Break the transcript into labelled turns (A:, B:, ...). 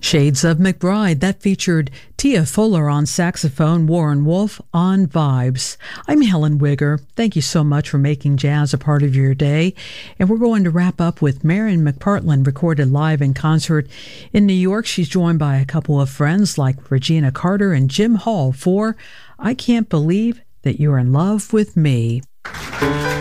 A: Shades of McBride, that featured Tia Fuller on saxophone, Warren Wolf on vibes. I'm Helen Wigger. Thank you so much for making jazz a part of your day. And we're going to wrap up with Marion McPartland, recorded live in concert in New York. She's joined by a couple of friends like Regina Carter and Jim Hall for I Can't Believe That You're in Love with Me.